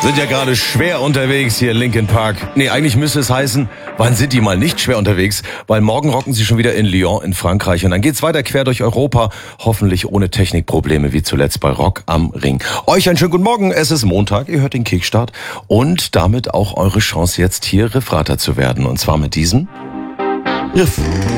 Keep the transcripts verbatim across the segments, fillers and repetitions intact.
Sind ja gerade schwer unterwegs hier, Linkin Park. Nee, eigentlich müsste es heißen, wann sind die mal nicht schwer unterwegs? Weil morgen rocken sie schon wieder in Lyon in Frankreich. Und dann geht's weiter quer durch Europa, hoffentlich ohne Technikprobleme wie zuletzt bei Rock am Ring. Euch einen schönen guten Morgen, es ist Montag, ihr hört den Kickstart. Und damit auch eure Chance jetzt hier Riffrater zu werden. Und zwar mit diesem Riff.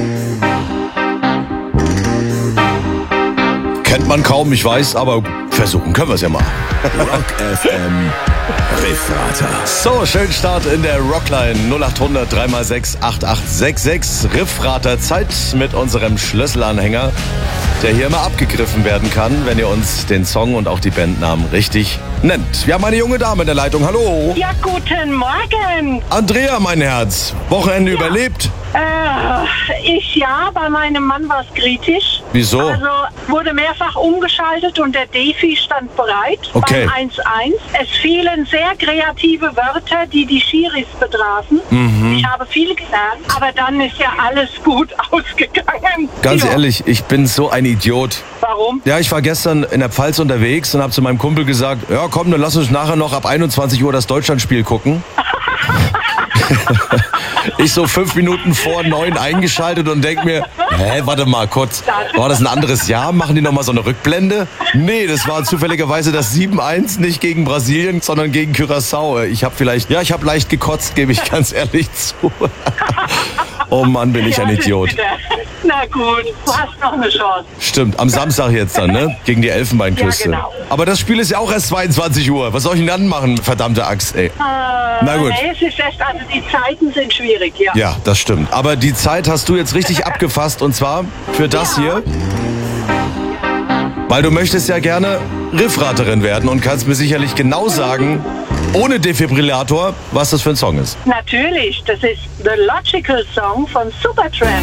Kennt man kaum, ich weiß, aber versuchen können wir es ja mal. Rock F M Riffrater. So, schönen Start in der Rockline null acht hundert drei mal sechs acht acht sechs sechs. Riffrater Zeit mit unserem Schlüsselanhänger, der hier immer abgegriffen werden kann, wenn ihr uns den Song und auch die Bandnamen richtig nennt. Wir haben eine junge Dame in der Leitung. Hallo. Ja, guten Morgen. Andrea, mein Herz. Wochenende ja. überlebt? Äh, ich ja, bei meinem Mann war es kritisch. Wieso? Also wurde mehrfach umgeschaltet und der Defi stand bereit okay. beim eins eins. Es fielen sehr kreative Wörter, die die Schiris betrafen. Mhm. Ich habe viel gelernt, aber dann ist ja alles gut ausgegangen. Ganz ja. ehrlich, ich bin so ein Idiot. Warum? Ja, ich war gestern in der Pfalz unterwegs und habe zu meinem Kumpel gesagt, ja komm, dann lass uns nachher noch ab einundzwanzig Uhr das Deutschlandspiel gucken. Ich so fünf Minuten vor neun eingeschaltet und denk mir, hä, warte mal kurz, war das ein anderes Jahr? Machen die nochmal so eine Rückblende? Nee, das war zufälligerweise das sieben eins, nicht gegen Brasilien, sondern gegen Curaçao. Ich habe vielleicht, ja, ich habe leicht gekotzt, gebe ich ganz ehrlich zu. Oh Mann, bin ich ein Idiot. Na gut, du hast noch eine Chance. Stimmt, am Samstag jetzt dann, ne? Gegen die Elfenbeinküste. Ja, genau. Aber das Spiel ist ja auch erst zweiundzwanzig Uhr. Was soll ich denn dann machen, verdammte Axt, ey? Äh, Na gut. Nee, es ist echt, also die Zeiten sind schwierig, ja. Ja, das stimmt. Aber die Zeit hast du jetzt richtig abgefasst und zwar für das Ja. hier. Weil du möchtest ja gerne Riffraterin werden und kannst mir sicherlich genau sagen, ohne Defibrillator, was das für ein Song ist. Natürlich, das ist The Logical Song von Supertramp.